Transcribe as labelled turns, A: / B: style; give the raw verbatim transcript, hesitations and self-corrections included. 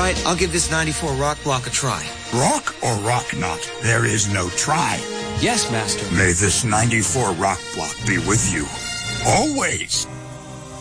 A: right, I'll give this ninety-four rock block a try.
B: Rock or rock not? There is no try.
A: Yes, Master.
B: May this ninety-four rock block be with you. Always.